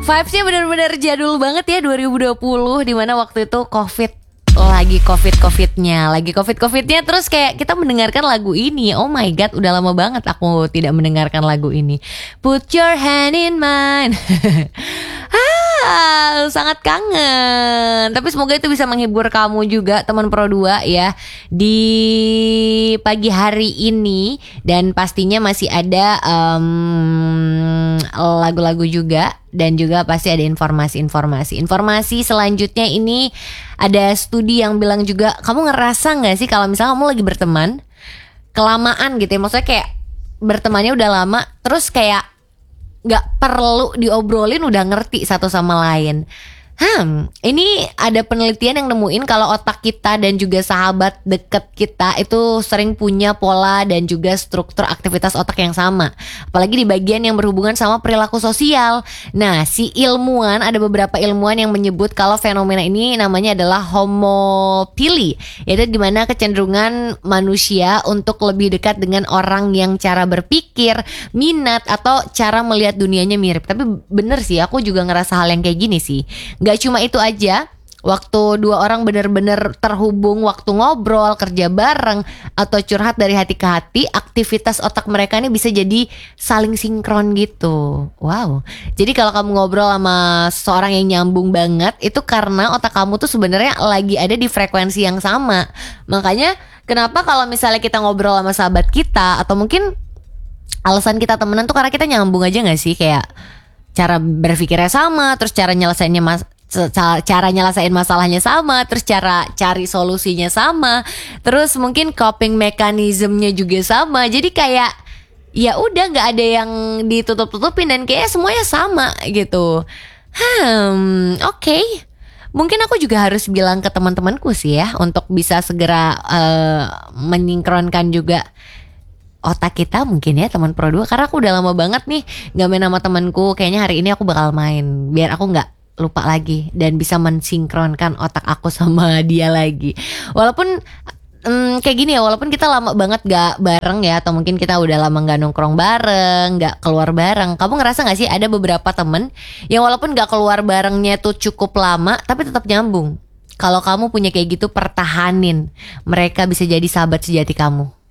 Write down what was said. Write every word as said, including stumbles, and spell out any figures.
Vibes-nya benar-benar jadul banget ya dua ribu dua puluh, dimana waktu itu Covid, lagi covid-covidnya, lagi covid-covidnya terus kayak kita mendengarkan lagu ini. Oh my god, udah lama banget aku tidak mendengarkan lagu ini. Put your hand in mine. Ah, sangat kangen. Tapi semoga itu bisa menghibur kamu juga, teman Pro dua ya, di pagi hari ini. Dan pastinya masih ada um, lagu-lagu juga. Dan juga pasti ada informasi-informasi. Informasi selanjutnya ini ada studi yang bilang juga, kamu ngerasa gak sih kalau misalnya kamu lagi berteman kelamaan gitu ya, maksudnya kayak bertemannya udah lama, terus kayak gak perlu diobrolin udah ngerti satu sama lain. Hmm, ini ada penelitian yang nemuin kalau otak kita dan juga sahabat deket kita itu sering punya pola dan juga struktur aktivitas otak yang sama, apalagi di bagian yang berhubungan sama perilaku sosial. Nah, si ilmuwan, ada beberapa ilmuwan yang menyebut kalau fenomena ini namanya adalah homopili, yaitu dimana kecenderungan manusia untuk lebih dekat dengan orang yang cara berpikir, minat, atau cara melihat dunianya mirip. Tapi bener sih, aku juga ngerasa hal yang kayak gini sih. Gak cuma itu aja, waktu dua orang benar-benar terhubung, waktu ngobrol, kerja bareng, atau curhat dari hati ke hati, aktivitas otak mereka ini bisa jadi saling sinkron gitu. Wow. Jadi kalau kamu ngobrol sama seseorang yang nyambung banget, itu karena otak kamu tuh sebenarnya lagi ada di frekuensi yang sama. Makanya kenapa kalau misalnya kita ngobrol sama sahabat kita, atau mungkin alasan kita temenan tuh karena kita nyambung aja gak sih? Kayak cara berpikirnya sama, terus cara nyelesainnya mas cara nyelesain masalahnya sama, terus cara cari solusinya sama, terus mungkin coping mechanismnya juga sama. Jadi kayak ya udah nggak ada yang ditutup-tutupin dan kayak semuanya sama gitu. Hmm, oke. Okay. Mungkin aku juga harus bilang ke teman-temanku sih ya, untuk bisa segera uh, menyingkronkan juga otak kita mungkin ya, teman Pro dua. Karena aku udah lama banget nih gak main sama temanku. Kayaknya hari ini aku bakal main, biar aku gak lupa lagi dan bisa mensinkronkan otak aku sama dia lagi. Walaupun um, kayak gini ya, walaupun kita lama banget gak bareng ya, atau mungkin kita udah lama gak nongkrong bareng, gak keluar bareng. Kamu ngerasa gak sih ada beberapa temen yang walaupun gak keluar barengnya tuh cukup lama, tapi tetap nyambung? Kalau kamu punya kayak gitu, pertahanin. Mereka bisa jadi sahabat sejati kamu.